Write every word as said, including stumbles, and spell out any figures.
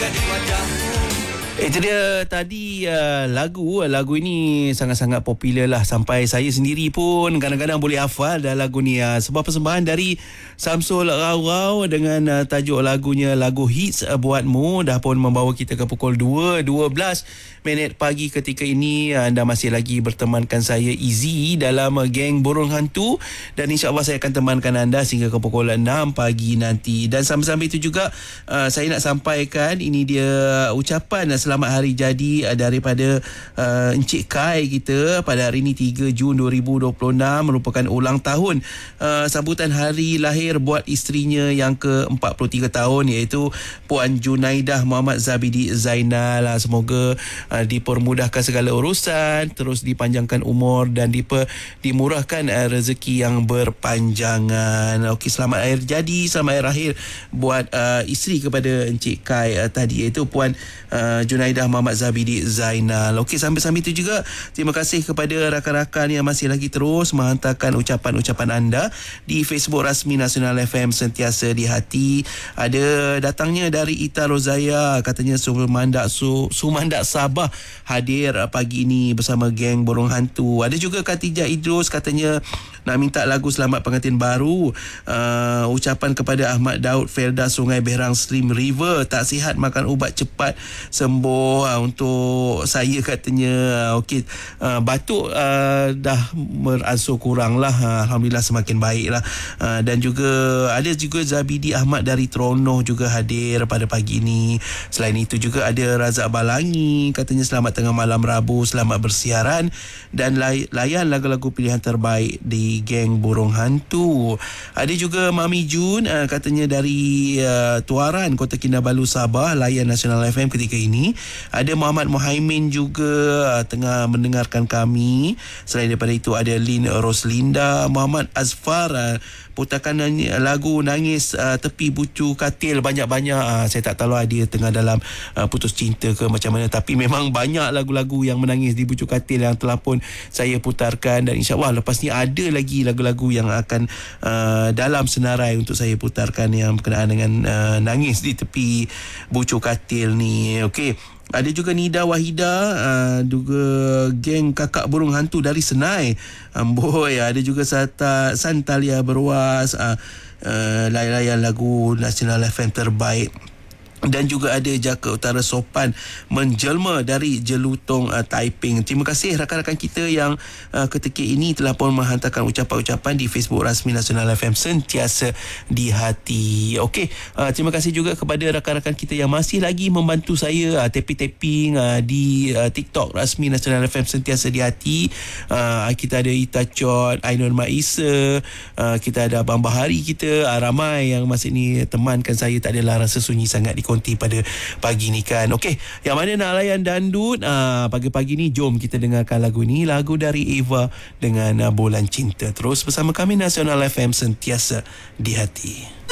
Itu dia tadi uh, lagu Lagu ini sangat-sangat popular lah. Sampai saya sendiri pun kadang-kadang boleh hafal dah lagu ni. uh, Sebuah persembahan dari Samsul Rau-Rau dengan uh, tajuk lagunya Lagu Hits uh, Buatmu. Dah pun membawa kita ke pukul dua dua belas minit pagi ketika ini. uh, Anda masih lagi bertemankan saya Izzy dalam uh, Geng Burung Hantu. Dan insyaAllah saya akan temankan anda sehingga ke pukul enam pagi nanti. Dan sambil-sambil itu juga uh, saya nak sampaikan ini dia ucapan uh, selamat hari jadi uh, daripada uh, Encik Kai kita pada hari ini tiga Jun dua ribu dua puluh enam, merupakan ulang tahun uh, sambutan hari lahir buat isterinya yang ke empat puluh tiga tahun, iaitu Puan Junaidah Muhammad Zabidi Zainal. Uh, semoga uh, dipermudahkan segala urusan, terus dipanjangkan umur dan diper, dimurahkan uh, rezeki yang berpanjangan. Okey, selamat hari jadi, selamat hari lahir buat uh, isteri kepada Encik Kai uh, tadi, iaitu Puan uh, Junaidah Muhammad Zabidi Zainal. Okey, sambil-sambil itu juga terima kasih kepada rakan-rakan yang masih lagi terus menghantarkan ucapan-ucapan anda di Facebook rasmi Nasional F M Sentiasa di Hati. Ada datangnya dari Ita Rozaya, katanya Sumandak Su, Sumandak Sabah hadir pagi ini bersama Geng Burung Hantu. Ada juga Khatijah Idrus, katanya nak minta lagu Selamat Pengantin Baru. Uh, ucapan kepada Ahmad Daud Felda Sungai Berang Slim River, tak sihat makan ubat cepat sembuh. Uh, untuk saya katanya. Okey, uh, batuk uh, dah beransur kurang lah. uh, Alhamdulillah semakin baik lah. uh, Dan juga ada juga Zabidi Ahmad dari Tronoh juga hadir pada pagi ini. Selain itu juga ada Razak Balangi, katanya selamat tengah malam Rabu, selamat bersiaran dan lay- layan lagu-lagu pilihan terbaik di Geng Burung Hantu. Ada juga Mami Jun, uh, katanya dari uh, Tuaran, Kota Kinabalu, Sabah, layan Nasional F M ketika ini. Ada Muhammad Muhaimin juga uh, tengah mendengarkan kami. Selain daripada itu ada Lin Roslinda, Muhammad Azfar, uh, putakan nyanyi, lagu Nangis uh, Tepi Bucu Katil banyak-banyak. uh, Saya tak tahu dia tengah dalam uh, putus cinta ke macam mana, tapi memang banyak lagu-lagu yang menangis di Bucu Katil yang telah pun saya putarkan. Dan insyaAllah lepas ni ada lagi lagu-lagu yang akan uh, dalam senarai untuk saya putarkan yang berkenaan dengan uh, nangis di tepi Bucu Katil ni. Okey, ada juga Nida Wahida, uh, juga Geng Kakak Burung Hantu dari Senai. Amboi, ada juga Sata, Santalia Berwas, uh, uh, layan-layan lagu Nasional F M terbaik. Dan juga ada Jaka Utara Sopan menjelma dari Jelutong uh, Taiping. Terima kasih rakan-rakan kita yang uh, ketika ini telah pun menghantarkan ucapan-ucapan di Facebook rasmi Nasional F M Sentiasa di Hati. Okey, uh, terima kasih juga kepada rakan-rakan kita yang masih lagi membantu saya uh, tapping-tapping uh, di uh, TikTok rasmi Nasional F M Sentiasa di Hati. Uh, kita ada Ita Chot, Ainul Maisa, uh, kita ada Abang Bahari kita, uh, ramai yang masih ni temankan saya, tak adalah rasa sunyi sangat di konti pada pagi ni kan. Okey, yang mana nak layan dandut uh, pagi-pagi ni, jom kita dengarkan lagu ni, lagu dari Eva dengan uh, Bulan Cinta. Terus bersama kami Nasional F M Sentiasa di Hati.